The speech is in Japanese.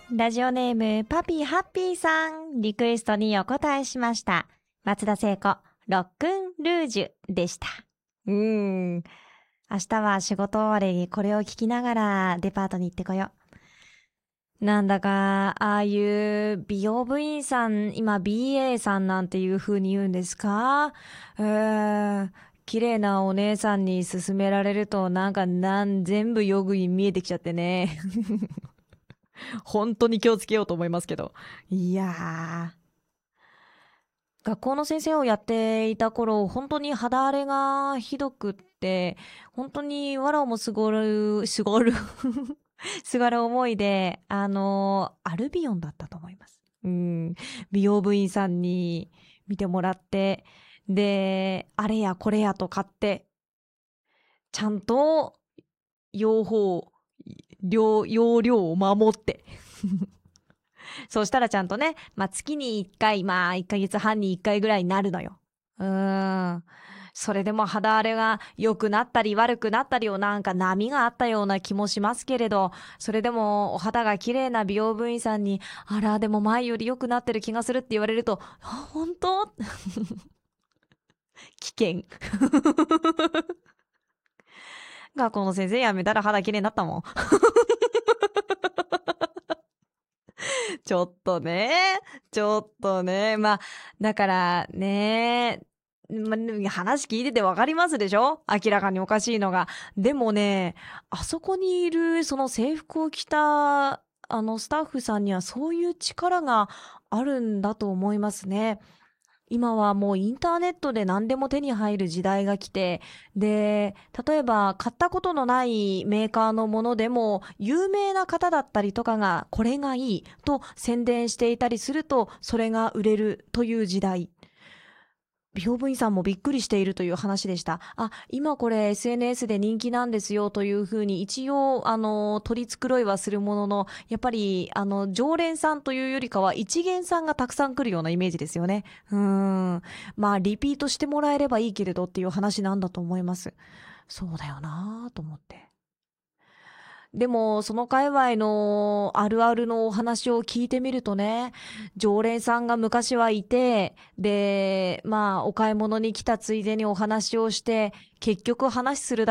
ラジオネームパピーハッピーさん、リクエストにお答えしました。松田聖子、ロックンルージュでした。明日は仕事終わりにこれを聞きながらデパートに行ってこよう。なんだか、ああいう美容部員さん、今 BA さんなんていう風に言うんですか？綺麗なお姉さんに勧められると全部用具に見えてきちゃってね。本当に気をつけようと思いますけど。いやー。学校の先生をやっていた頃、本当に肌荒れがひどくって、本当に藁をもすがるすがる思いで、アルビオンだったと思います。美容部員さんに見てもらって、で、あれやこれやと買って、ちゃんと用法、容量を守って。そうしたらちゃんとね、月に1回、1ヶ月半に1回ぐらいになるのよ。それでも肌荒れが良くなったり悪くなったりを波があったような気もしますけれど、それでもお肌が綺麗な美容部員さんに、あら、でも前より良くなってる気がするって言われると、本当危険。学校の先生辞めたら肌綺麗になったもん。ちょっとね。だからね、話聞いててわかりますでしょ？明らかにおかしいのが。でもね、あそこにいるその制服を着たスタッフさんにはそういう力があるんだと思いますね。今はもうインターネットで何でも手に入る時代が来て、で、例えば買ったことのないメーカーのものでも、有名な方だったりとかがこれがいいと宣伝していたりすると、それが売れるという時代。美容部員さんもびっくりしているという話でした。今これ SNS で人気なんですよというふうに一応、取り繕いはするものの、やっぱり、常連さんというよりかは一元さんがたくさん来るようなイメージですよね。リピートしてもらえればいいけれどっていう話なんだと思います。そうだよなぁと思って。でも、その界隈のあるあるのお話を聞いてみるとね、常連さんが昔はいて、で、お買い物に来たついでにお話をして、結局話するだけ